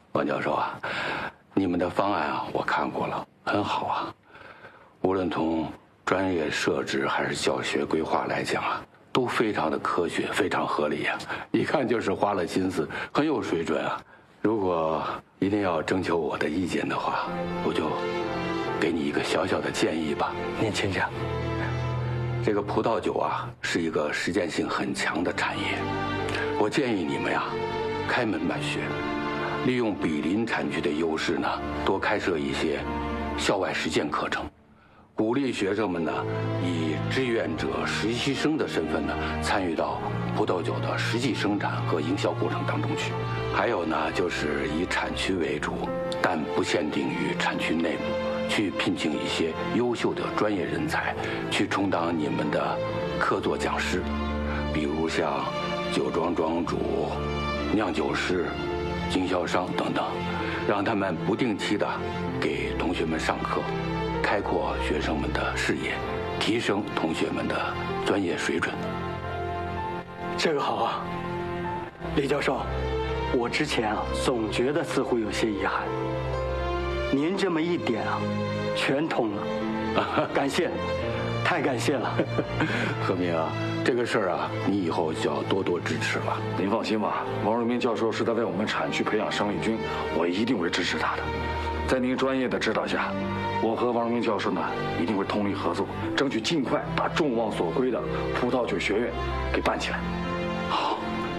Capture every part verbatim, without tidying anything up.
王教授啊，你们的方案啊，我看过了，很好啊。无论从专业设置还是教学规划来讲啊，都非常的科学，非常合理啊。一看就是花了心思，很有水准啊。如果一定要征求我的意见的话，我就给你一个小小的建议吧。 您请讲。 这个葡萄酒啊，是一个实践性很强的产业。我建议你们呀，开门办学，利用比邻产区的优势呢，多开设一些校外实践课程，鼓励学生们呢，以志愿者、实习生的身份呢，参与到葡萄酒的实际生产和营销过程当中去。还有呢，就是以产区为主，但不限定于产区内部，去聘请一些优秀的专业人才，去充当你们的客座讲师，比如像酒庄庄主、酿酒师、经销商等等，让他们不定期的给同学们上课，开阔学生们的视野，提升同学们的专业水准。 这个好啊，李教授，我之前啊总觉得似乎有些遗憾，您这么一点啊，全通了，感谢，太感谢了。 何明啊，这个事儿啊，你以后就要多多支持了。 您放心吧，王荣明教授是在为我们产区培养生力军，我一定会支持他的。在您专业的指导下，我和王荣明教授呢一定会通力合作，争取尽快把众望所归的葡萄酒学院给办起来。 好。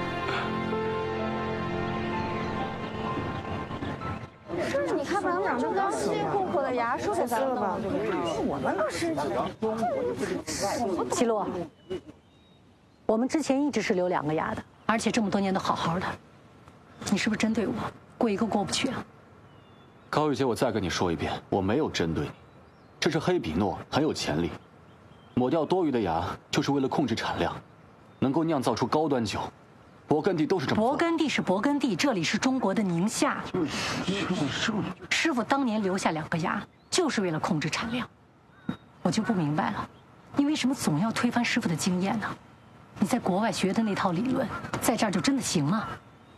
是，你看班长这刚辛辛苦苦的牙说给咱们弄了，我们可是齐洛，我们之前一直是留两个牙的，而且这么多年都好好的，你是不是针对我？过一个过不去啊？ 高玉姐，我再跟你说一遍，我没有针对你，这是黑比诺，很有潜力。抹掉多余的牙，就是为了控制产量，能够酿造出高端酒。勃艮第都是这么做。 勃艮第是勃艮第，这里是中国的宁夏。师傅当年留下两个牙，就是为了控制产量。我就不明白了，你为什么总要推翻师傅的经验呢？你在国外学的那套理论，在这儿就真的行吗？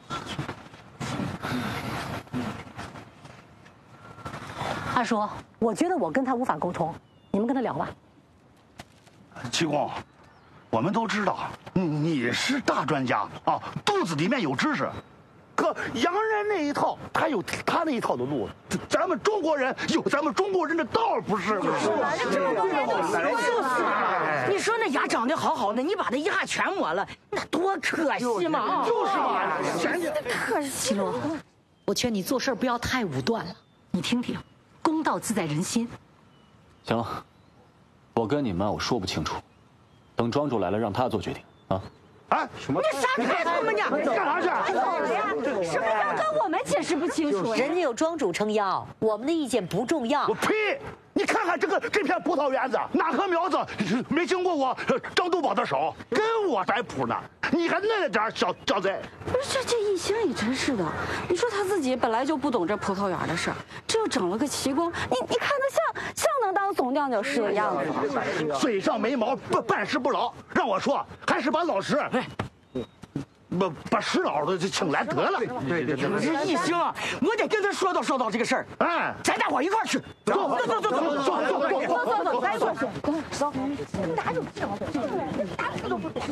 二叔，我觉得我跟他无法沟通，你们跟他聊吧。 七公，我们都知道你是大专家啊，肚子里面有知识。可洋人那一套，他有他那一套的路，咱们中国人有咱们中国人的道，不是吗？ 是啊，这中国人就是你说那牙长得好好的，你把它牙全抹了，那多可惜嘛！ 就是嘛， 可惜。齐洛，我劝你做事不要太武断了，你听听。公道自在人心。 行了，我跟你们我说不清楚，等庄主来了让他做决定啊。 哎，什么？ 你闪开他们家！ 你干啥去？ 走了呀！是不是要跟我们解释不清楚？ 人家有庄主撑腰，我们的意见不重要。 我呸！你看看这个这片葡萄园子，哪棵苗子没经过我张督宝的手，跟我在谱呢？你还那点小小贼！ 不是这这一星也真是的，你说他自己本来就不懂这葡萄园的事儿，这又整了个奇功，你你看他像像能当总酿酒师的样子吗？ 嘴上没毛，不办事不牢。让我说，还是把老石，不把石老的就请来得了。 对对对，这一星啊，我得跟他说道说道这个事儿。 哎， 咱大伙一块儿去。走走走走走走走走走走，咱一块儿去。走，你打住，打死都不懂。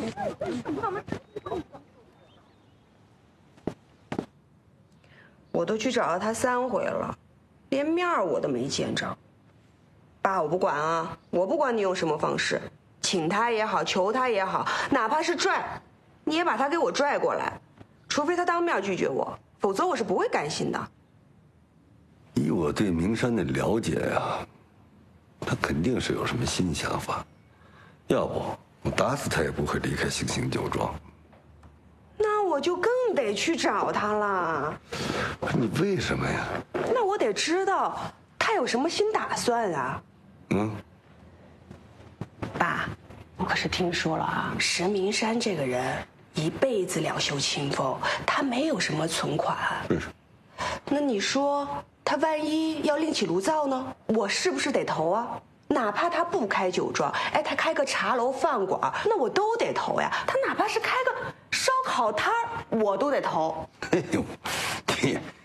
我都去找了他三回了，连面儿我都没见着。爸，我不管啊，我不管你用什么方式，请他也好，求他也好，哪怕是拽，你也把他给我拽过来。除非他当面拒绝我，否则我是不会甘心的。 以我对明山的了解呀，他肯定是有什么新想法，要不我打死他也不会离开星星酒庄。 那我就更得去找他了。 你为什么呀？ 那我得知道他有什么新打算啊。嗯。爸，我可是听说了啊，石明山这个人一辈子两袖清风，他没有什么存款。 嗯。 那你说他万一要另起炉灶呢？我是不是得投啊？哪怕他不开酒庄，哎，他开个茶楼饭馆，那我都得投呀。他哪怕是开个烧烤摊儿，我都得投。 哎呦，你